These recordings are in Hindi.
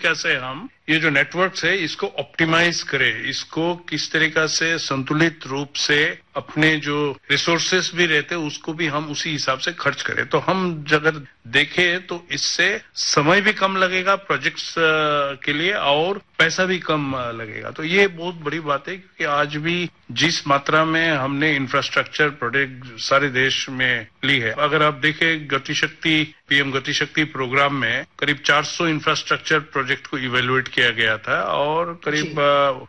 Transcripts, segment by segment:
तरीका से हम ये जो नेटवर्क्स है इसको ऑप्टिमाइज करें, इसको किस तरीका से संतुलित रूप से अपने जो रिसोर्सेस भी रहते हैं उसको भी हम उसी हिसाब से खर्च करें। तो हम अगर देखें तो इससे समय भी कम लगेगा प्रोजेक्ट्स के लिए और पैसा भी कम लगेगा। तो ये बहुत बड़ी बात है क्योंकि आज भी जिस मात्रा में हमने इंफ्रास्ट्रक्चर प्रोजेक्ट सारे देश में ली है, अगर आप देखें गतिशक्ति पीएम गतिशक्ति प्रोग्राम में करीब 400 इंफ्रास्ट्रक्चर प्रोजेक्ट को इवेलुएट किया गया था और करीब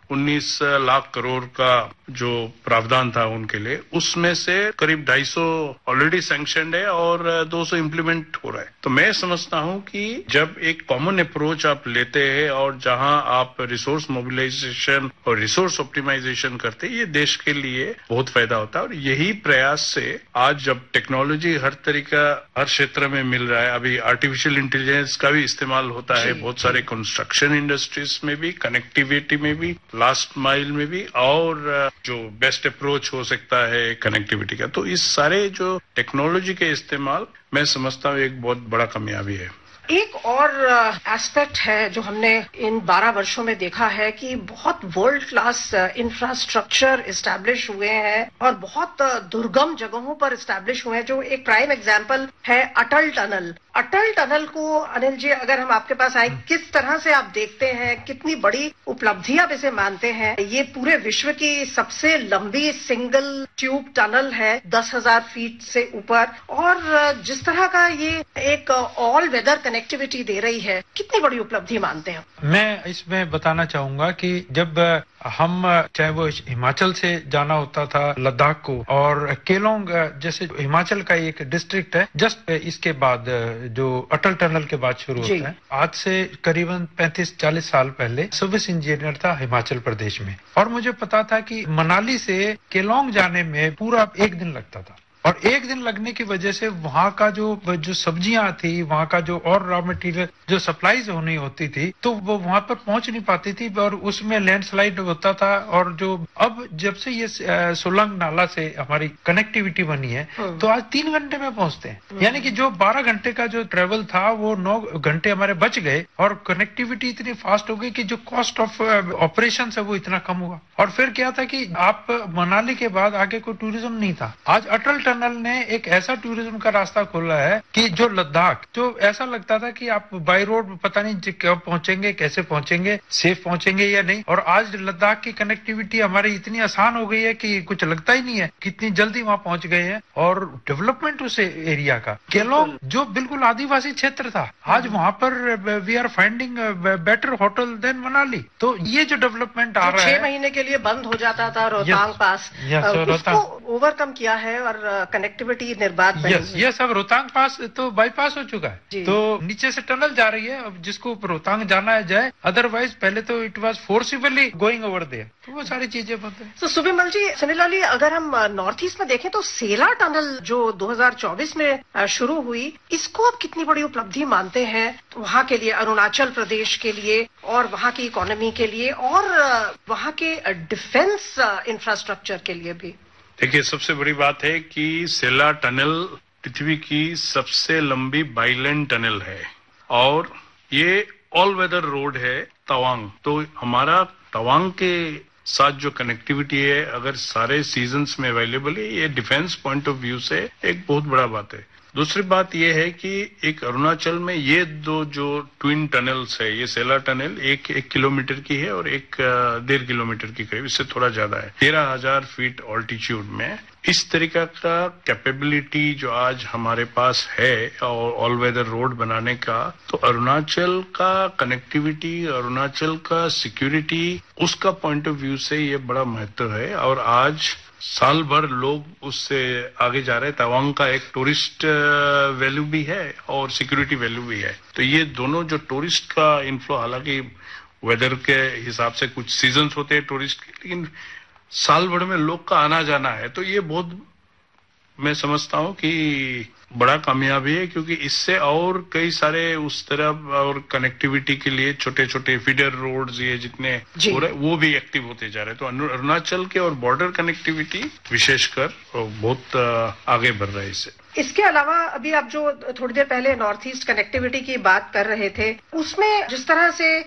19 लाख करोड़ का जो प्रावधान था उनके लिए, उसमें से करीब 250 ऑलरेडी सैंक्शनड है और 200 इम्प्लीमेंट हो रहा है। तो मैं समझता हूं कि जब एक कॉमन अप्रोच आप लेते हैं और जहां आप रिसोर्स मोबिलाइजेशन और रिसोर्स ऑप्टिमाइजेशन करते हैं, ये देश के लिए बहुत फायदा होता है। और यही प्रयास से आज जब टेक्नोलॉजी हर तरीका हर क्षेत्र में मिल रहा है, अभी आर्टिफिशियल इंटेलिजेंस का भी इस्तेमाल होता है बहुत सारे कंस्ट्रक्शन इंडस्ट्रीज में भी, कनेक्टिविटी में भी, लास्ट माइल में भी, और जो बेस्ट अप्रोच हो सकता है कनेक्टिविटी का। तो इस सारे जो टेक्नोलॉजी के इस्तेमाल मैं समझता हूँ एक बहुत बड़ा कामयाबी है। एक और एस्पेक्ट है जो हमने इन 12 वर्षों में देखा है कि बहुत वर्ल्ड क्लास इंफ्रास्ट्रक्चर इस्टेब्लिश हुए हैं और बहुत दुर्गम जगहों पर इस्टेब्लिश हुए हैं। जो एक प्राइम एग्जांपल है अटल टनल। अटल टनल को अनिल जी अगर हम आपके पास आए, किस तरह से आप देखते हैं, कितनी बड़ी उपलब्धि आप इसे मानते हैं? ये पूरे विश्व की सबसे लंबी सिंगल ट्यूब टनल है 10,000 फीट से ऊपर, और जिस तरह का ये एक ऑल वेदर कनेक्टिविटी दे रही है, कितनी बड़ी उपलब्धि मानते हैं? मैं इसमें बताना चाहूंगा कि जब हम चाहे वो हिमाचल से जाना होता था लद्दाख को, और केलोंग जैसे हिमाचल का एक डिस्ट्रिक्ट है, जस्ट इसके बाद जो अटल टनल के बाद शुरू होता है, आज से करीबन 35-40 साल पहले सर्विस इंजीनियर था हिमाचल प्रदेश में, और मुझे पता था कि मनाली से केलोंग जाने में पूरा 1 दिन लगता था। और 1 दिन लगने की वजह से वहाँ का जो सब्जियां थी, वहाँ का जो और रॉ मटेरियल जो सप्लाईज होनी होती थी, तो वो वहाँ पर पहुंच नहीं पाती थी और उसमें लैंडस्लाइड होता था। और जो अब जब से ये सोलंग नाला से हमारी कनेक्टिविटी बनी है, तो आज 3 घंटे में पहुंचते हैं। यानी कि जो 12 घंटे का जो ट्रेवल था वो 9 घंटे हमारे बच गए, और कनेक्टिविटी इतनी फास्ट हो गई कि जो कॉस्ट ऑफ ऑपरेशन है वो इतना कम हुआ। और फिर क्या था कि आप मनाली के बाद आगे कोई टूरिज्म नहीं था। आज अटल टनल ने एक ऐसा टूरिज्म का रास्ता खोला है कि जो लद्दाख, जो ऐसा लगता था कि आप बाय रोड पता नहीं कब पहुंचेंगे, कैसे पहुंचेंगे, सेफ पहुंचेंगे या नहीं, और आज लद्दाख की कनेक्टिविटी हमारी इतनी आसान हो गई है कि कुछ लगता ही नहीं है कितनी जल्दी वहां पहुंच गए हैं। और डेवलपमेंट उस एरिया का, केलोंग जो बिल्कुल आदिवासी क्षेत्र था, आज वहां पर we are finding better hotel then Manali. तो ये जो डेवलपमेंट आ रहा है, 6 महीने के लिए बंद हो जाता था रोहतांग पास, उसको ओवरकम किया है और कनेक्टिविटी निर्बाध बनी है। ये सब रोहतांग पास तो बाईपास हो चुका है, तो नीचे से टनल जा रही है। अब जिसको रोहतांग जाना है जाए, अदरवाइज पहले तो it was forcibly going over there. तो वो सारी चीजें बंद है। तो सुविमल जी, सुनील अली, अगर हम नॉर्थ ईस्ट में देखें तो सेला टनल जो 2024 में शुरू हुई, इसको आप कितनी बड़ी उपलब्धि मानते हैं वहाँ के लिए, अरुणाचल प्रदेश के लिए, और वहाँ की इकोनॉमी के लिए, और वहाँ के डिफेंस इंफ्रास्ट्रक्चर के लिए भी? देखिए, सबसे बड़ी बात है कि सेला टनल पृथ्वी की सबसे लंबी बाइलेन टनल है और ये ऑल वेदर रोड है तवांग। तो हमारा तवांग के साथ जो कनेक्टिविटी है, अगर सारे सीजन्स में अवेलेबल है, ये डिफेंस पॉइंट ऑफ व्यू से एक बहुत बड़ा बात है। दूसरी बात यह है कि एक अरुणाचल में ये दो जो ट्विन टनल्स है, ये सेला टनल एक किलोमीटर की है और एक 1.5 किलोमीटर की करीब, इससे थोड़ा ज्यादा है, 13,000 फीट ऑल्टीट्यूड में। इस तरीका का कैपेबिलिटी जो आज हमारे पास है और ऑल वेदर रोड बनाने का, तो अरुणाचल का कनेक्टिविटी, अरुणाचल का सिक्योरिटी, उसका पॉइंट ऑफ व्यू से ये बड़ा महत्व है। और आज साल भर लोग उससे आगे जा रहे हैं। तवांग का एक टूरिस्ट वैल्यू भी है और सिक्योरिटी वैल्यू भी है। तो ये दोनों जो टूरिस्ट का इनफ्लो, हालांकि वेदर के हिसाब से कुछ सीजन्स होते हैं टूरिस्ट के, लेकिन साल भर में लोग का आना जाना है, तो ये बहुत, मैं समझता हूँ कि बड़ा कामयाबी है, क्योंकि इससे और कई सारे उस तरफ और कनेक्टिविटी के लिए छोटे छोटे फीडर रोड्स ये जितने हो रहे, वो भी एक्टिव होते जा रहे हैं। तो अरुणाचल के और बॉर्डर कनेक्टिविटी विशेषकर बहुत आगे बढ़ रहा है इससे। इसके अलावा अभी आप जो थोड़ी देर पहले नॉर्थ ईस्ट कनेक्टिविटी की बात कर रहे थे, उसमें जिस तरह से